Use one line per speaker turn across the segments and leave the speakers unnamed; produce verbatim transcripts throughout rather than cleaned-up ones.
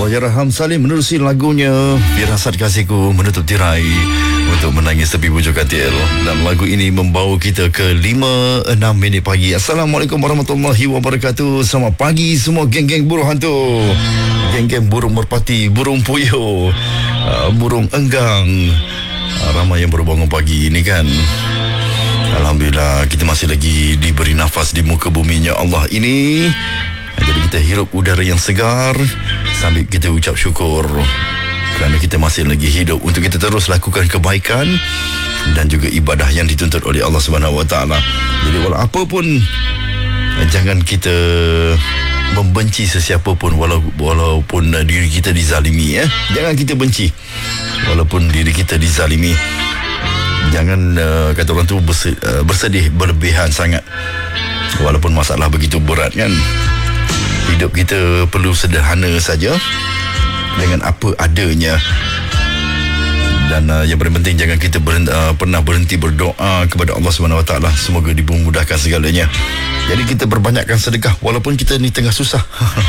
Allahyarham Salim menerusi lagunya Firasat Kasihku menutup tirai untuk menangis tepi bujur katil. Dan lagu ini membawa kita ke lima enam minit pagi. Assalamualaikum warahmatullahi wabarakatuh. Selamat pagi semua geng-geng burung hantu, geng-geng burung merpati, burung puyuh, uh, burung enggang, uh, ramai yang baru bangun pagi ini kan. Alhamdulillah kita masih lagi diberi nafas di muka buminya Allah ini. Jadi kita hirup udara yang segar sambil kita ucap syukur kerana kita masih lagi hidup untuk kita terus lakukan kebaikan dan juga ibadah yang dituntut oleh Allah Subhanahu Wa Taala. Jadi walau apa pun, jangan kita membenci sesiapa pun walau, walaupun diri kita dizalimi ya. Jangan kita benci walaupun diri kita dizalimi. Jangan uh, kata orang tu bersedih, uh, bersedih berlebihan sangat walaupun masalah begitu berat kan. Hidup kita perlu sederhana saja dengan apa adanya. Dan uh, yang paling penting jangan kita berhenti, uh, pernah berhenti berdoa kepada Allah Subhanahu Wa Taala semoga dimudahkan segalanya. Jadi kita perbanyakkan sedekah walaupun kita ni tengah susah.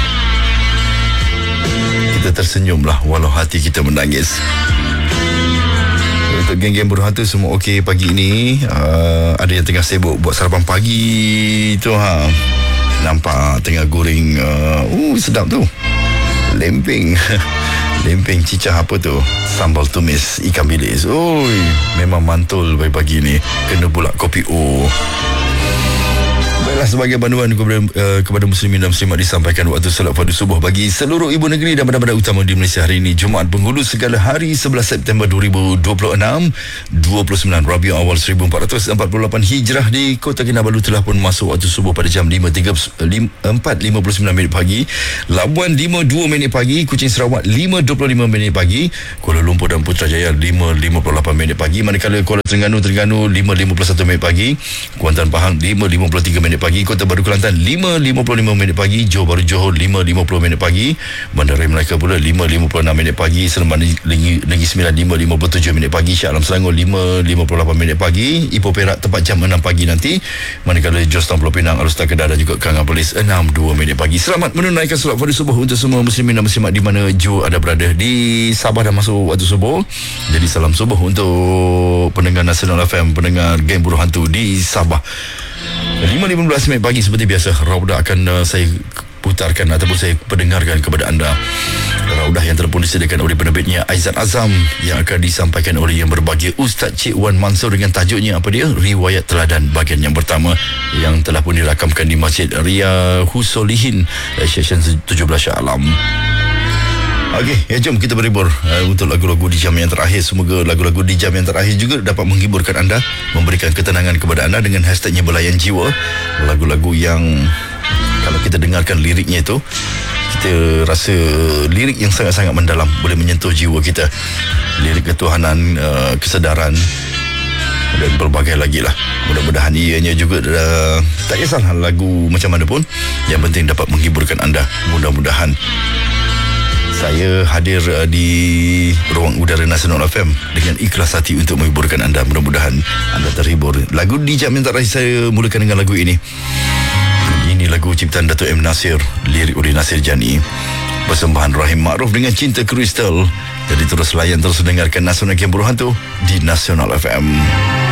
Kita tersenyumlah walau hati kita menangis. Untuk geng-geng burung hantu semua okey pagi ini. Uh, ada yang tengah sibuk buat sarapan pagi tu ha. Nampak tengah goreng uh, uh sedap tu. Lempeng. Lempeng cicah apa tu? Sambal tumis ikan bilis. Oi, memang mantul pagi-pagi ni. Kena pula kopi O. Baiklah, sebagai panduan kepada, uh, kepada muslimin dan muslimat disampaikan waktu solat fardu subuh bagi seluruh ibu negeri dan bandar-bandar utama di Malaysia hari ini, Jumaat Penghulu segala hari sebelas September dua ribu dua puluh enam, dua puluh sembilan Rabiul Awal seribu empat ratus empat puluh lapan Hijrah. Di Kota Kinabalu telah pun masuk waktu subuh pada jam lima empat lima puluh sembilan minit pagi, Labuan lima dua minit pagi, Kuching Sarawak lima dua puluh lima minit pagi, Kuala Lumpur dan Putrajaya lima lima puluh lapan minit pagi, manakala Kuala Terengganu Terengganu lima lima puluh satu minit pagi, Kuantan Pahang lima lima puluh tiga minit pagi, Kota Baru Kelantan lima lima puluh lima minit pagi, Johor Bahru Johor lima lima puluh minit pagi, Bandaraya Melaka pula lima lima puluh enam minit pagi, Seremban Negeri Sembilan lima lima puluh tujuh minit pagi, Shah Alam Selangor lima lima puluh lapan minit pagi, Ipoh Perak tepat jam enam pagi nanti, manakala Jos Town Pulau Pinang, Alustar Kedah dan juga Kangan Perlis enam dua minit pagi. Selamat menunaikan solat fardu subuh untuk semua muslimin dan muslimat di mana jua ada berada. Di Sabah dah masuk waktu subuh. Jadi salam subuh untuk pendengar Nasional F M, pendengar geng burung hantu di Sabah. lima lima belas minit pagi seperti biasa Raudah akan uh, saya putarkan ataupun saya pendengarkan kepada anda Raudah yang telah pun disediakan oleh penerbitnya Aizat Azam, yang akan disampaikan oleh yang berbahagia Ustaz Cik Wan Mansur dengan tajuknya apa dia? Riwayat Teladan bahagian yang pertama, yang telah pun dirakamkan di Masjid Ria Husolihin Session tujuh belas Shah Alam. Okey, ya jom kita berhibur uh, untuk lagu-lagu di jam yang terakhir. Semoga lagu-lagu di jam yang terakhir juga dapat menghiburkan anda, memberikan ketenangan kepada anda dengan hashtagnya Belayan Jiwa. Lagu-lagu yang kalau kita dengarkan liriknya itu, kita rasa lirik yang sangat-sangat mendalam, boleh menyentuh jiwa kita. Lirik ketuhanan, uh, kesedaran dan berbagai lagi lah. Mudah-mudahan ianya juga uh, tak kisahlah lagu macam mana pun, yang penting dapat menghiburkan anda. Mudah-mudahan saya hadir uh, di ruang udara Nasional F M dengan ikhlas hati untuk menghiburkan anda. Mudah-mudahan anda terhibur. Lagu di jam yang terakhir saya mulakan dengan lagu ini. Ini lagu ciptaan Datuk M. Nasir, lirik oleh Nasir Jani, persembahan Rahim Ma'ruf dengan Cinta Kristal. Jadi terus layan, terus dengarkan Nasional Geng Burung Hantu di Nasional F M.